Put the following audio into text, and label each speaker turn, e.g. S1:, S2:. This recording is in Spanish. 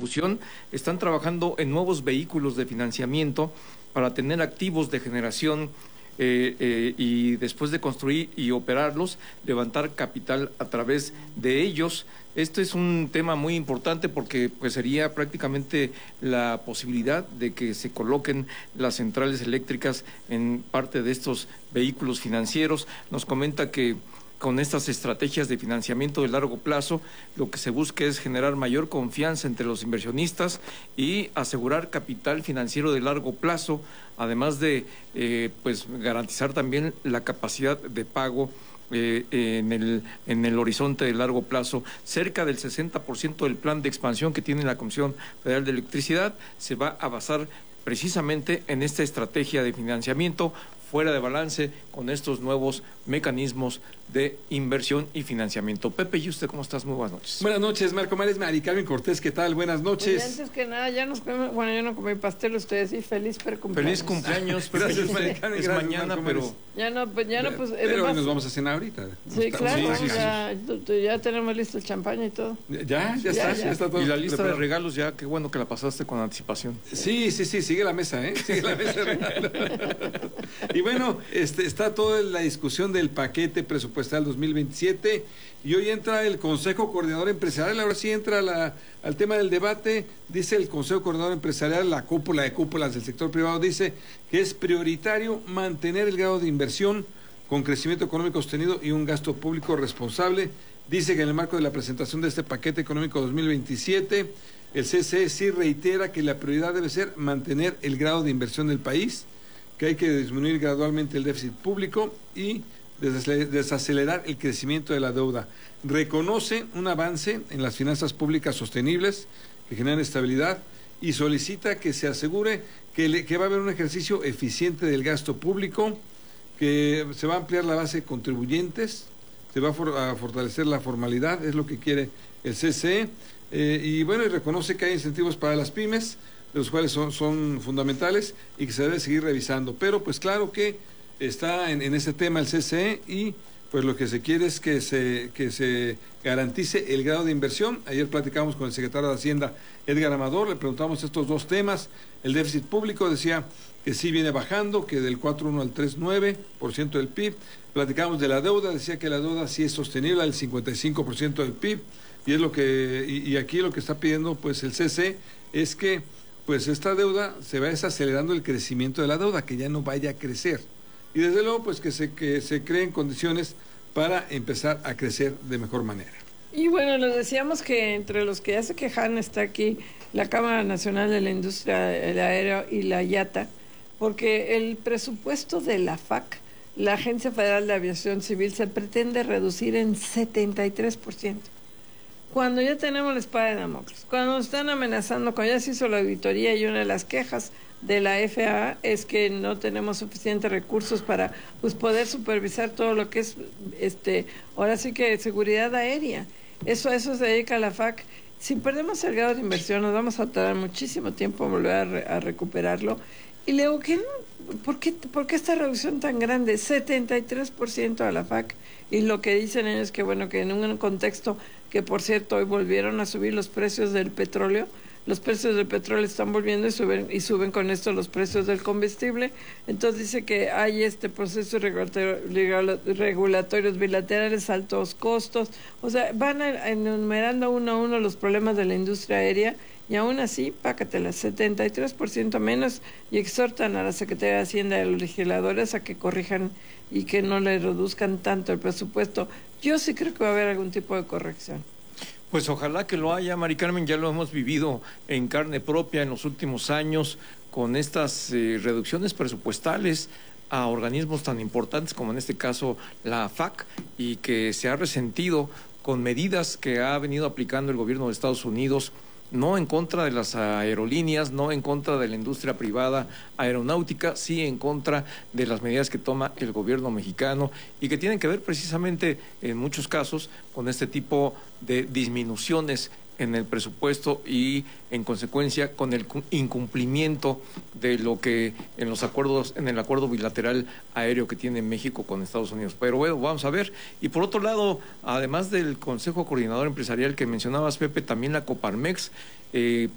S1: distribución están trabajando en nuevos vehículos de financiamiento para tener activos de generación y después de construir y operarlos, levantar capital a través de ellos. Este es un tema muy importante porque pues sería prácticamente la posibilidad de que se coloquen las centrales eléctricas en parte de estos vehículos financieros. Nos comenta que con estas estrategias de financiamiento de largo plazo, lo que se busca es generar mayor confianza entre los inversionistas y asegurar capital financiero de largo plazo, además de pues garantizar también la capacidad de pago en el horizonte de largo plazo. Cerca del 60% del plan de expansión que tiene la Comisión Federal de Electricidad se va a basar precisamente en esta estrategia de financiamiento fuera de balance con estos nuevos mecanismos de inversión y financiamiento. Pepe, ¿y usted cómo estás? Muy buenas noches.
S2: Buenas noches, Marco Mares, Mari Carmen Cortés, ¿qué tal? Buenas noches.
S3: Oye, antes que nada, ya nos comemos, bueno, yo no comí pastel, ustedes sí, feliz cumpleaños.
S1: Feliz cumpleaños,
S2: gracias, Mari Carmen,
S1: es
S2: gracias,
S1: mañana,
S2: Marco
S1: pero...
S3: Ya no, pues,
S2: pero
S3: además,
S2: nos vamos a cenar ahorita.
S3: Sí, claro,
S2: sí.
S3: ya tenemos listo el champaña y todo.
S2: Ya está todo.
S1: Y la lista
S2: preparado.
S1: de regalos ya, qué bueno que la pasaste con anticipación.
S2: Sí, sigue la mesa, sigue la mesa de regalos. Y bueno, está toda la discusión del paquete presupuestal 2027 y hoy entra el Consejo Coordinador Empresarial. Ahora sí entra al tema del debate. Dice el Consejo Coordinador Empresarial, la cúpula de cúpulas del sector privado, dice que es prioritario mantener el grado de inversión con crecimiento económico sostenido y un gasto público responsable. Dice que en el marco de la presentación de este paquete económico 2027, el CCE sí reitera que la prioridad debe ser mantener el grado de inversión del país, que hay que disminuir gradualmente el déficit público y desacelerar el crecimiento de la deuda. Reconoce un avance en las finanzas públicas sostenibles que generan estabilidad y solicita que se asegure que va a haber un ejercicio eficiente del gasto público, que se va a ampliar la base de contribuyentes, se va a fortalecer la formalidad, es lo que quiere el CCE, y bueno, y reconoce que hay incentivos para las pymes, de los cuales son fundamentales y que se debe seguir revisando. Pero pues claro que está en ese tema el CCE y pues lo que se quiere es que se garantice el grado de inversión. Ayer platicamos con el secretario de Hacienda, Edgar Amador, le preguntamos estos dos temas. El déficit público decía que sí viene bajando, que del 4,1 al 3,9% del PIB. Platicamos de la deuda, decía que la deuda sí es sostenible al 55% del PIB. Y es lo que y aquí lo que está pidiendo pues el CCE es que pues esta deuda se va desacelerando el crecimiento de la deuda, que ya no vaya a crecer. Y desde luego, pues que se creen condiciones para empezar a crecer de mejor manera.
S3: Y bueno, les decíamos que entre los que ya se quejan está aquí la Cámara Nacional de la Industria del Aéreo y la IATA, porque el presupuesto de la FAC, la Agencia Federal de Aviación Civil, se pretende reducir en 73%. Cuando ya tenemos la espada de Damocles, cuando nos están amenazando, cuando ya se hizo la auditoría y una de las quejas de la FAA es que no tenemos suficientes recursos para pues poder supervisar todo lo que es ahora sí que seguridad aérea. Eso se dedica a la FAC. Si perdemos el grado de inversión nos vamos a tardar muchísimo tiempo en volver a recuperarlo. Y le digo, ¿por qué esta reducción tan grande? 73% a la FAC. Y lo que dicen ellos es que bueno, que en un contexto que por cierto hoy volvieron a subir los precios del petróleo. Los precios del petróleo están volviendo y suben con esto los precios del combustible. Entonces dice que hay procesos regulatorios bilaterales, altos costos. O sea, van enumerando uno a uno los problemas de la industria aérea y aún así, pácatela, 73% menos, y exhortan a la Secretaría de Hacienda y a los legisladores a que corrijan y que no le reduzcan tanto el presupuesto. Yo sí creo que va a haber algún tipo de corrección.
S1: Pues ojalá que lo haya, Mari Carmen, ya lo hemos vivido en carne propia en los últimos años con estas reducciones presupuestales a organismos tan importantes como en este caso la FAC, y que se ha resentido con medidas que ha venido aplicando el gobierno de Estados Unidos, no en contra de las aerolíneas, no en contra de la industria privada aeronáutica, sí en contra de las medidas que toma el gobierno mexicano y que tienen que ver precisamente en muchos casos con este tipo de disminuciones en el presupuesto y en consecuencia con el incumplimiento de lo que en los acuerdos, en el acuerdo bilateral aéreo que tiene México con Estados Unidos. Pero bueno, vamos a ver. Y por otro lado, además del Consejo Coordinador Empresarial que mencionabas, Pepe, también la Coparmex